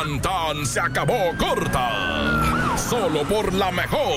Tan tan se acabó corta. Solo por la mejor.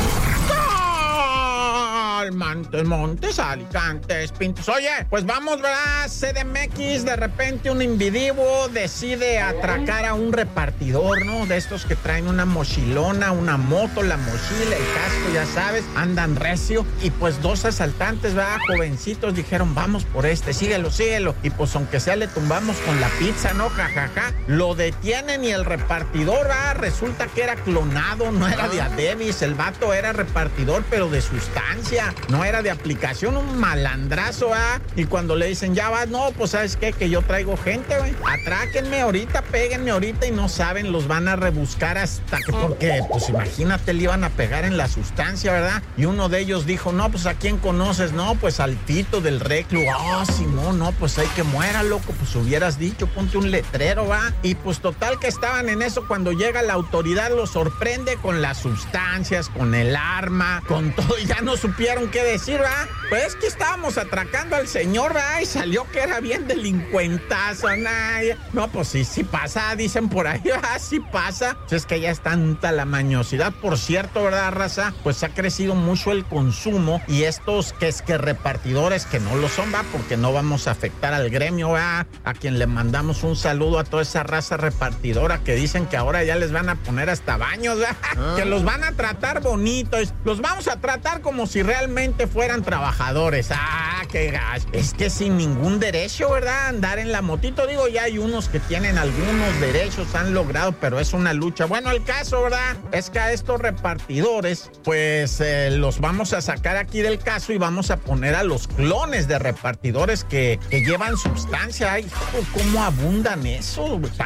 Montes, Alicantes, Pintos. Oye, pues vamos, ¿verdad? CDMX, de repente un individuo decide atracar a un repartidor, ¿no? De estos que traen una mochilona, una moto, la mochila, el casco, ya sabes, andan recio. Y pues dos asaltantes, ¿verdad? Jovencitos dijeron, vamos por síguelo. Y pues aunque sea le tumbamos con la pizza, ¿no? Jajaja. Lo detienen y el repartidor, ¿verdad? Resulta que era clonado, no era de Adebis. El vato era repartidor, pero de sustancia. No era de aplicación, un malandrazo, ¿ah? Y cuando le dicen, ya vas, no, pues ¿sabes qué? Que yo traigo gente, güey. Atráquenme ahorita, péguenme ahorita y no saben, los van a rebuscar hasta que, porque, pues imagínate, le iban a pegar en la sustancia, ¿verdad? Y uno de ellos dijo, no, pues ¿a quién conoces? No, pues al Tito del Reclu. Simón, no, pues hay que muera, loco, pues hubieras dicho, ponte un letrero, ¿va? Y pues total que estaban en eso cuando llega la autoridad, los sorprende con las sustancias, con el arma, con todo, y ya no supieron qué decir, ¿verdad? Pues es que estábamos atracando al señor, ¿verdad? Y salió que era bien delincuentazo, no, pues sí pasa, dicen por ahí, ¿verdad? Sí pasa. Pues es que ya es tanta la mañosidad. Por cierto, ¿verdad, raza? Pues ha crecido mucho el consumo y estos que repartidores que no lo son, ¿va? Porque no vamos a afectar al gremio, ¿va? A quien le mandamos un saludo a toda esa raza repartidora que dicen que ahora ya les van a poner hasta baños, ¿va? Que los van a tratar bonitos, los vamos a tratar como si realmente fueran trabajadores. Qué gacho. Es que sin ningún derecho, ¿verdad? Andar en la motito, digo, ya hay unos que tienen algunos derechos, han logrado, pero es una lucha. Bueno, el caso, ¿verdad? Es que a estos repartidores, pues los vamos a sacar aquí del caso y vamos a poner a los clones de repartidores que llevan sustancia. Ay, ¿cómo abundan eso? Está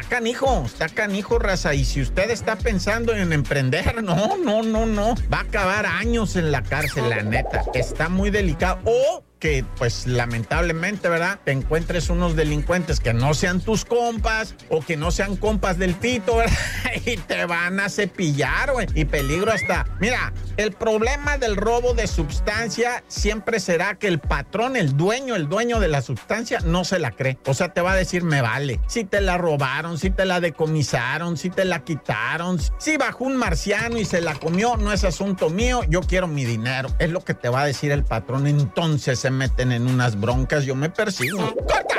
canijo, raza. Y si usted está pensando en emprender, no. Va a acabar años en la cárcel, la neta. Está muy delicado. O que, pues, lamentablemente, ¿verdad? Te encuentres unos delincuentes que no sean tus compas o que no sean compas del Tito, ¿verdad? Y te van a cepillar, güey. Y peligro hasta... Mira, el problema del robo de sustancia siempre será que el patrón, el dueño de la sustancia, no se la cree. O sea, te va a decir, me vale. Si te la robaron, si te la decomisaron, si te la quitaron, si bajó un marciano y se la comió, no es asunto mío, yo quiero mi dinero. Es lo que te va a decir el patrón. Entonces se meten en unas broncas, yo me persigo. ¡Corta!